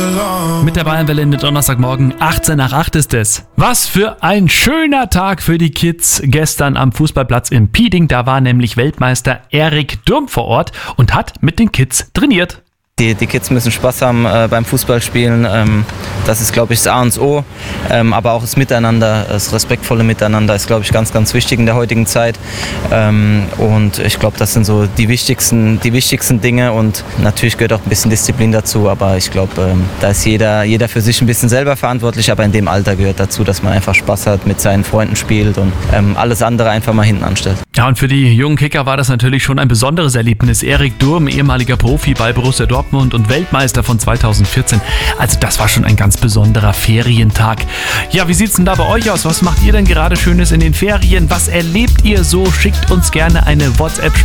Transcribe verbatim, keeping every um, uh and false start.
Mit der Bayernwelle in der Donnerstagmorgen, achtzehn nach acht ist es. Was für ein schöner Tag für die Kids gestern am Fußballplatz in Pieding. Da war nämlich Weltmeister Erik Durm vor Ort und hat mit den Kids trainiert. Die, die Kids müssen Spaß haben äh, beim Fußballspielen. Ähm, das ist, glaube ich, das A und das O. Ähm, aber auch das Miteinander, das respektvolle Miteinander ist, glaube ich, ganz, ganz wichtig in der heutigen Zeit. Ähm, und ich glaube, das sind so die wichtigsten, die wichtigsten Dinge. Und natürlich gehört auch ein bisschen Disziplin dazu. Aber ich glaube, ähm, da ist jeder, jeder für sich ein bisschen selber verantwortlich. Aber in dem Alter gehört dazu, dass man einfach Spaß hat, mit seinen Freunden spielt und ähm, alles andere einfach mal hinten anstellt. Ja, und für die jungen Kicker war das natürlich schon ein besonderes Erlebnis. Erik Durm, ehemaliger Profi bei Borussia Dortmund und Weltmeister von zweitausendvierzehn. Also das war schon ein ganz besonderer Ferientag. Ja, wie sieht's denn da bei euch aus? Was macht ihr denn gerade Schönes in den Ferien? Was erlebt ihr so? Schickt uns gerne eine WhatsApp